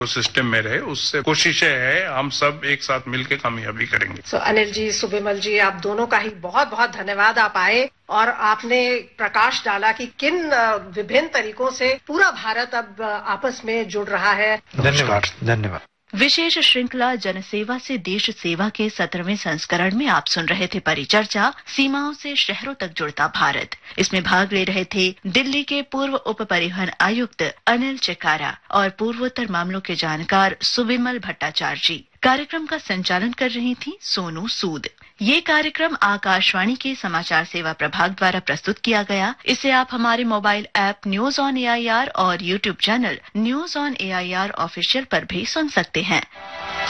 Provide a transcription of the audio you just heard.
System में रहे, उससे कोशिशें है हम सब एक साथ मिलकर कामयाबी करेंगे। अनिल जी, सुबिमल जी, आप दोनों का ही बहुत बहुत धन्यवाद। आप आए और आपने प्रकाश डाला कि किन विभिन्न तरीकों से पूरा भारत अब आपस में जुड़ रहा है। धन्यवाद। विशेष श्रृंखला जनसेवा से देश सेवा के 17वें संस्करण में आप सुन रहे थे परिचर्चा सीमाओं से शहरों तक जुड़ता भारत। इसमें भाग ले रहे थे दिल्ली के पूर्व उप परिवहन आयुक्त अनिल चिकारा और पूर्वोत्तर मामलों के जानकार सुबिमल भट्टाचार्य जी। कार्यक्रम का संचालन कर रही थी सोनू सूद। ये कार्यक्रम आकाशवाणी के समाचार सेवा प्रभाग द्वारा प्रस्तुत किया गया। इसे आप हमारे mobile app news on AIR और YouTube channel news on AIR official पर भी सुन सकते हैं।